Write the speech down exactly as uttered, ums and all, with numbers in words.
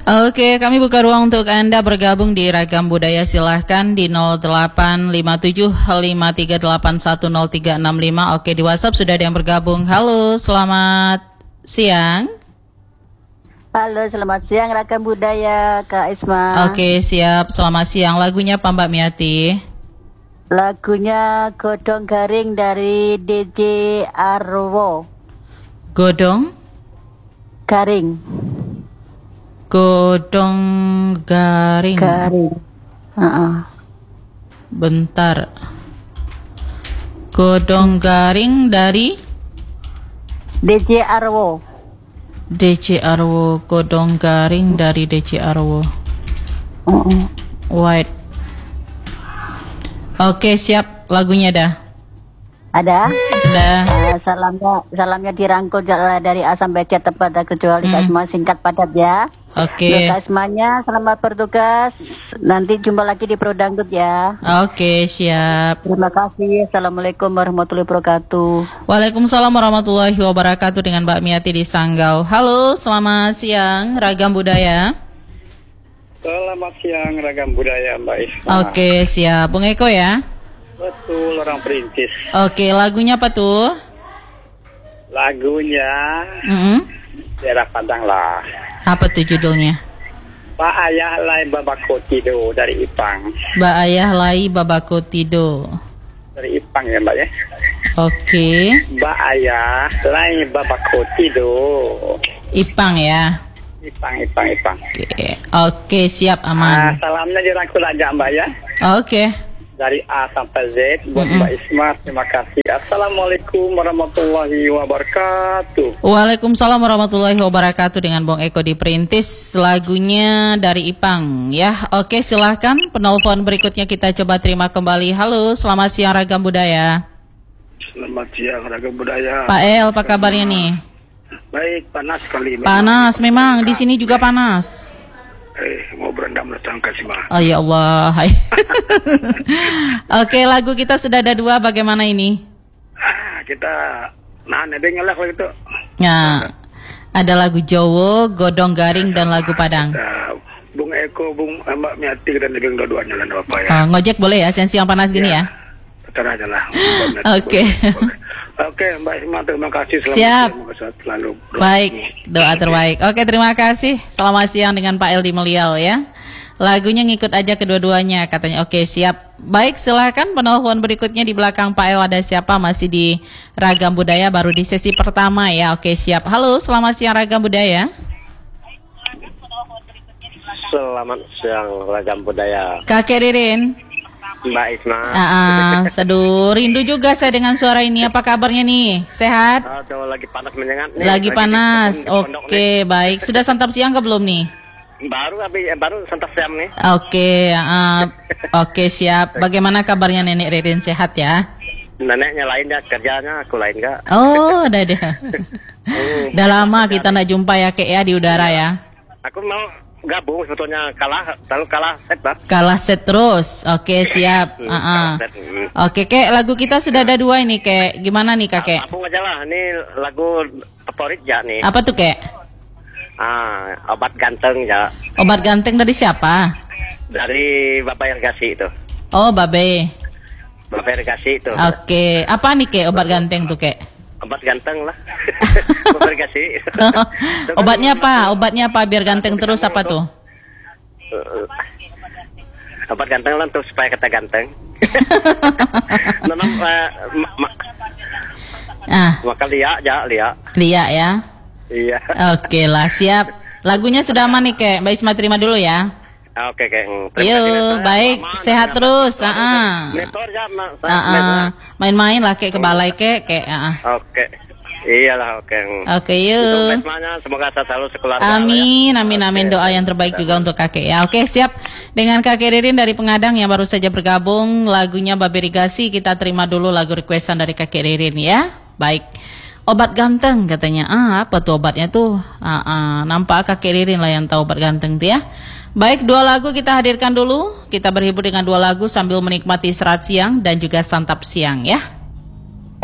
Oke, kami buka ruang untuk Anda bergabung di Ragam Budaya. Silahkan di nol delapan lima tujuh lima tiga delapan satu nol tiga enam lima. Oke, di WhatsApp sudah ada yang bergabung. Halo, selamat siang. Halo, selamat siang Ragam Budaya, Kak Isma. Oke, siap. Selamat siang. Lagunya apa Mbak Miati? Lagunya Godong Garing dari D J Arwo. Godong? Garing. Godong Garing. Garing. Uh-uh. Bentar. Godong Garing dari D J Arwo. D J Arwo. Godong Garing dari D J Arwo. Uh-uh. White. Oke, siap. Lagunya dah. Ada? Ada. Uh, salamnya salamnya dirangkul dari A sampai Z tepat kecuali Hmm. Kak Isma, singkat padat ya. Oke. Untuk Kak Ismanya selamat bertugas. Nanti jumpa lagi di Pro Dangdut ya. Oke, siap. Terima kasih. Assalamualaikum warahmatullahi wabarakatuh. Waalaikumsalam warahmatullahi wabarakatuh dengan Mbak Miati di Sanggau. Halo, selamat siang Ragam Budaya. Selamat siang Ragam Budaya Mbak Isma. Oke, siap. Bung Eko ya. Betul, orang Perintis. Oke, lagunya apa tuh? Lagunya Mm-mm. Daerah Padang lah. Apa tuh judulnya? Pak Ayah Lai Babako Tido dari Ipang. Mbak Ayah Lai Babako Tido. Dari Ipang ya Mbak ya. Oke. Mbak Ayah Lai Babako Tido. Ipang ya. Ipang, Ipang, Ipang. Oke, Oke siap Ah, aman. salamnya dirangkul aja Mbak ya. Oke. Dari A sampai Z buat Mm-mm. Mbak Isma. Terima kasih. Assalamualaikum warahmatullahi wabarakatuh. Waalaikumsalam warahmatullahi wabarakatuh dengan Bung Eko di Perintis. Lagunya dari Ipang ya. Oke, silahkan penelpon berikutnya kita coba terima kembali. Halo, selamat siang Ragam Budaya. Selamat siang Ragam Budaya. Pak El, apa kabarnya nih? Baik, panas sekali. Panas memang, di sini juga panas. Eh, mau berendam datang ke sini. Oh ya Allah. Hai. Oke, lagu kita sudah ada dua, bagaimana ini? Ah, kita nah nedeng lah kalau gitu. Nah, ada lagu Jowo, Godong Garing dan lagu Padang. Nah, Bung Eko, Bung Mbak Miati dan nedeng dua-duanya lah apa ya. Oh, ngojek boleh ya, siang-siang panas gini ya? Putar aja lah. Oke. Oke, Mbak Isma, terima kasih. Selamat Siap. siang, selalu. Baik, doa terbaik. Oke, terima kasih. Selamat siang dengan Pak El di Meliau ya. Lagunya ngikut aja kedua-duanya katanya. Oke, siap. Baik, silakan penelpon berikutnya di belakang Pak El ada siapa? Masih di Ragam Budaya baru di sesi pertama ya. Oke, siap. Halo, selamat siang Ragam Budaya. Selamat siang Ragam Budaya. Kakek Ririn. Mbak Isma. Ah, ah, seduh, rindu juga saya dengan suara ini. Apa kabarnya nih? Sehat? Aduh, lagi panas menyengat nih. Lagi panas. di pondok Oke, baik. Sudah santap siang ke belum nih? nih. Baru habis eh, baru santap siang nih. Oke, ah, oke siap. Bagaimana kabarnya Nenek Ririn, sehat ya? Neneknya lain ya kerjanya, aku lain enggak. Oh, udah deh. Udah lama kita nggak jumpa ya, Kek ya di udara ya. Aku mau gabung sebetulnya kalah, lalu kalah set lah. Kalah set terus. Oke, siap. Hmm, Ah, ah. kalah set, hmm. Oke, Kek, lagu kita sudah ada dua ini, Kek. Gimana nih, Kakek? Gabung aja lah, ini lagu favorit ya nih. Apa tuh, Kek? Ah, obat ganteng ya. Obat ganteng dari siapa? Dari Bapak Irgasi itu. Oh, Babe. Bapak Irgasi itu. Oke, apa nih, Kek, obat ganteng tuh, Kek? Obat ganteng lah. Bapak Irgasi. Obatnya apa? Obatnya apa biar ganteng terus apa tuh? Obat ganteng lah untuk supaya kita ganteng. Memang uh, ma ma Ah, maka lihat ya, lihat. Lia ya. Iya. Oke lah, siap. Lagunya sudah aman nih, Kek. Mbak Isma terima dulu ya. Oke, oke. Yuk, baik, sehat terus. Ah, ah. Motor ya, Ma. Ah, ah. Main-main lah, Kek, ke balai, Kek, Kek. Ah, ah. Oke. Iyalah, oke. Oke, Untuk yuk. Besmanya, semoga saya selalu sekeluarga. Amin, ya. amin, amin. Oke. Doa yang terbaik juga untuk kakek ya. Oke, siap. Dengan kakek Ririn dari Pengadang yang baru saja bergabung, lagunya Babe Irgasi. Kita terima dulu lagu requestan dari kakek Ririn ya. Baik. Obat ganteng katanya. Ah, apa tuh obatnya tuh? Ah, ah. Nampak kakek Ririn lah yang tahu obat ganteng tuh ya. Baik, dua lagu kita hadirkan dulu. Kita berhibur dengan dua lagu sambil menikmati serat siang dan juga santap siang ya.